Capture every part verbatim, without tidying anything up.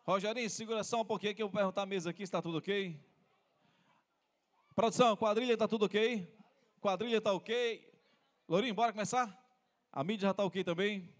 Rogerinho, segura só um pouquinho que eu vou perguntar a mesa aqui se está tudo ok. Produção, quadrilha está tudo ok? Quadrilha está ok? Lourinho, bora começar? A mídia já está ok também?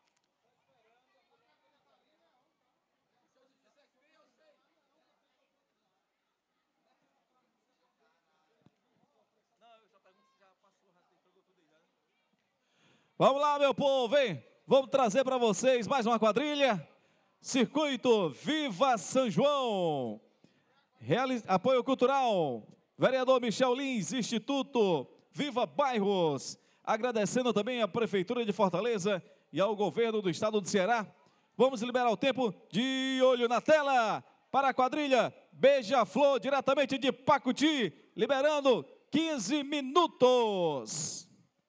Vamos lá, meu povo, hein? Vamos trazer para vocês mais uma quadrilha. Circuito Viva São João. Realiz... Apoio Cultural. Vereador Michel Lins, Instituto Viva Bairros. Agradecendo também à Prefeitura de Fortaleza e ao Governo do Estado do Ceará. Vamos liberar o tempo de olho na tela para a quadrilha Beija-Flor, diretamente de Pacuti, liberando quinze minutos.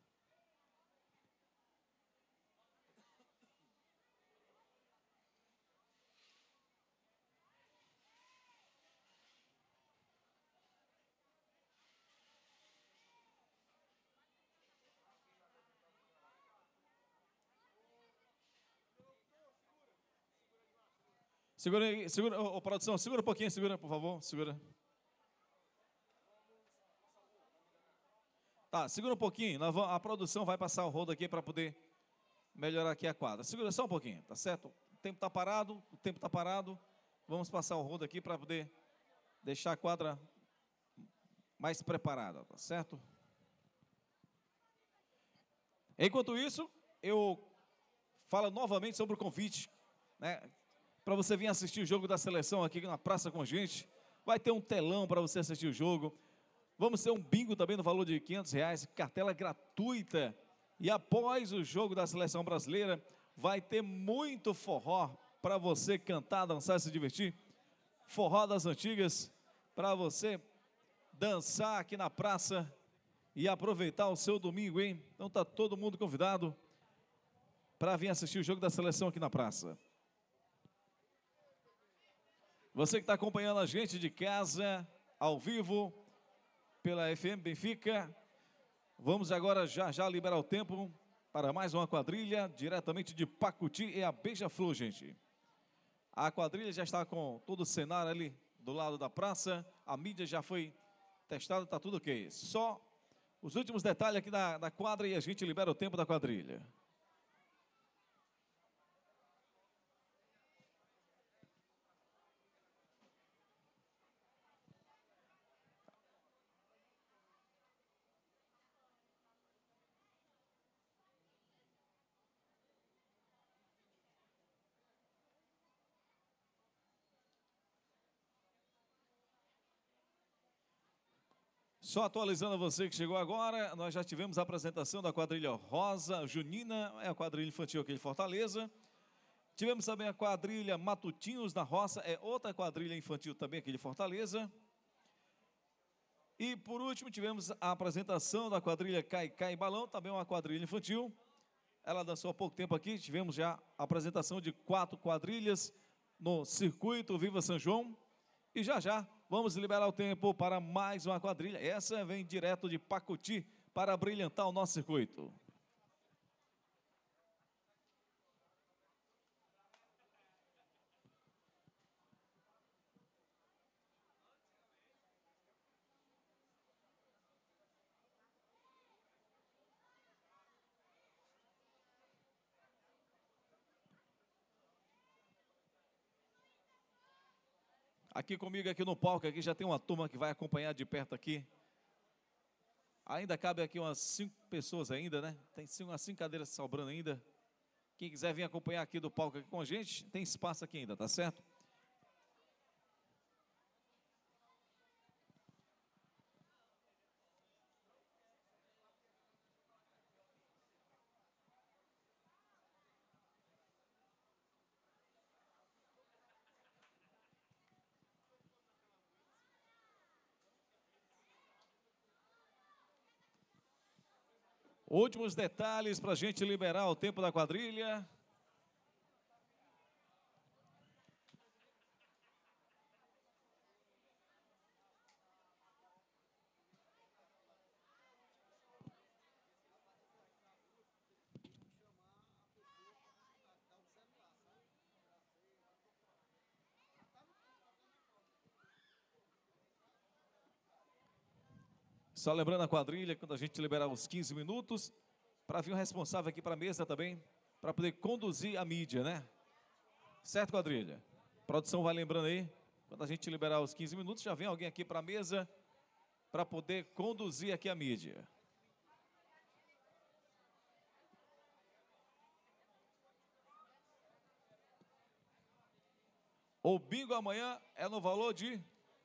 Segura aí, segura, ô, ô, produção, segura um pouquinho, segura, por favor, segura. Tá, segura um pouquinho, nós vamos, a produção vai passar o rodo aqui para poder melhorar aqui a quadra. Segura só um pouquinho, tá certo? O tempo está parado, o tempo está parado, vamos passar o rodo aqui para poder deixar a quadra mais preparada, tá certo? Enquanto isso, eu falo novamente sobre o convite, né? Para você vir assistir o jogo da seleção aqui na praça com a gente. Vai ter um telão para você assistir o jogo. Vamos ter um bingo também no valor de quinhentos reais, cartela gratuita. E após o jogo da seleção brasileira, vai ter muito forró para você cantar, dançar e se divertir. Forró das antigas, para você dançar aqui na praça e aproveitar o seu domingo, hein? Então tá todo mundo convidado para vir assistir o jogo da seleção aqui na praça. Você que está acompanhando a gente de casa, ao vivo, pela F M Benfica, vamos agora já já liberar o tempo para mais uma quadrilha, diretamente de Pacuti e a Beija-Flor, gente. A quadrilha já está com todo o cenário ali do lado da praça, a mídia já foi testada, está tudo ok. Só os últimos detalhes aqui da, da quadra e a gente libera o tempo da quadrilha. Só atualizando você que chegou agora, nós já tivemos a apresentação da quadrilha Rosa Junina, é a quadrilha infantil aqui de Fortaleza. Tivemos também a quadrilha Matutinhos da Roça, é outra quadrilha infantil também aqui de Fortaleza. E por último tivemos a apresentação da quadrilha Cai Cai Balão, também uma quadrilha infantil. Ela dançou há pouco tempo aqui, tivemos já a apresentação de quatro quadrilhas no circuito Viva São João. E já já vamos liberar o tempo para mais uma quadrilha. Essa vem direto de Pacuti para brilhantar o nosso circuito. Aqui comigo, aqui no palco, aqui já tem uma turma que vai acompanhar de perto aqui. Ainda cabe aqui umas cinco pessoas ainda, né? Tem umas cinco cadeiras sobrando ainda. Quem quiser vir acompanhar aqui do palco aqui com a gente, tem espaço aqui ainda, tá certo? Últimos detalhes para a gente liberar o tempo da quadrilha. Só lembrando a quadrilha, quando a gente liberar os quinze minutos, para vir um responsável aqui para a mesa também, para poder conduzir a mídia, né? Certo, quadrilha? A produção vai lembrando aí, quando a gente liberar os quinze minutos, já vem alguém aqui para a mesa, para poder conduzir aqui a mídia. O bingo amanhã é no valor de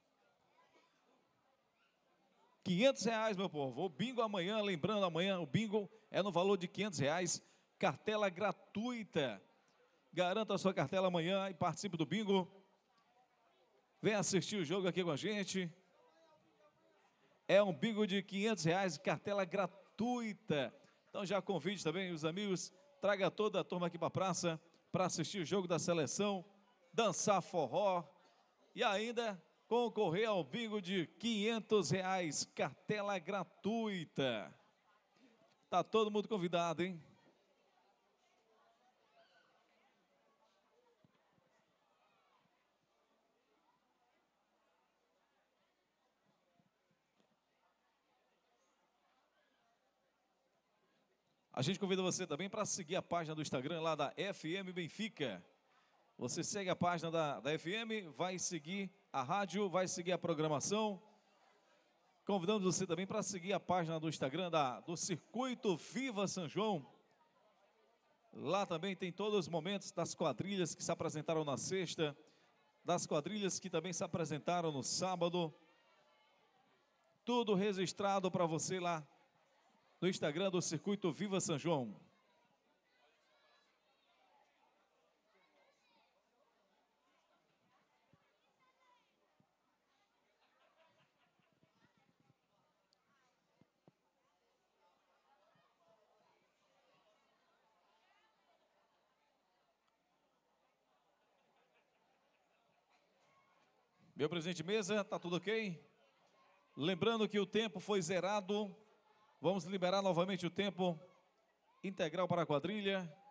quinhentos reais, meu povo. O bingo amanhã, lembrando, amanhã o bingo é no valor de quinhentos reais, cartela gratuita. Garanta a sua cartela amanhã e participe do bingo. Venha assistir o jogo aqui com a gente. É um bingo de quinhentos reais, cartela gratuita. Então já convide também os amigos, traga toda a turma aqui para a praça para assistir o jogo da seleção, dançar forró e ainda concorrer ao bingo de quinhentos reais, cartela gratuita. Tá todo mundo convidado, hein? A gente convida você também para seguir a página do Instagram lá da F M Benfica. Você segue a página da, da F M, vai seguir a rádio, vai seguir a programação. Convidamos você também para seguir a página do Instagram da, do Circuito Viva São João. Lá também tem todos os momentos das quadrilhas que se apresentaram na sexta, das quadrilhas que também se apresentaram no sábado. Tudo registrado para você lá no Instagram do Circuito Viva São João. Meu presidente de mesa, tá tudo ok? Lembrando que o tempo foi zerado. Vamos liberar novamente o tempo integral para a quadrilha.